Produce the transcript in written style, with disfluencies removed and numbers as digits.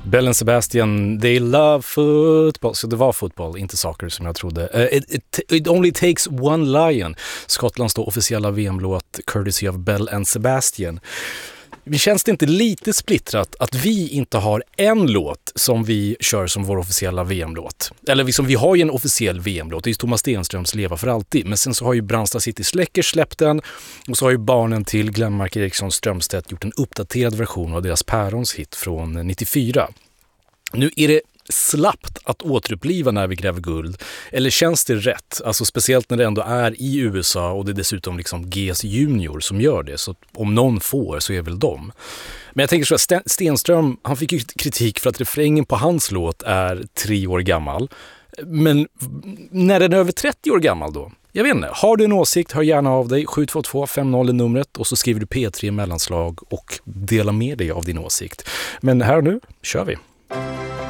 Bell and Sebastian, they love football. Så det var fotboll, inte soccer som jag trodde. It only takes one lion. Skottlands då officiella VM-låt courtesy of Bell and Sebastian. Men känns det inte lite splittrat att vi inte har en låt som vi kör som vår officiella VM-låt? Eller liksom, vi har ju en officiell VM-låt, det är Thomas Stenströms Leva för alltid. Men sen så har ju Brandsta City Släckers släppt den, och så har ju barnen till Glenmark Eriksson Strömstedt gjort en uppdaterad version av deras Pärons hit från 94. Nu är det slappt att återuppliva När vi gräver guld, eller känns det rätt? Alltså speciellt när det ändå är i USA och det är dessutom liksom GS Junior som gör det, så om någon får så är väl de. Men jag tänker så här, Stenström, han fick ju kritik för att refrängen på hans låt är 3 år gammal. Men när den är över 30 år gammal då? Jag vet inte, har du en åsikt, hör gärna av dig, 72250 är numret, och så skriver du P3 mellanslag och dela med dig av din åsikt. Men här och nu kör vi.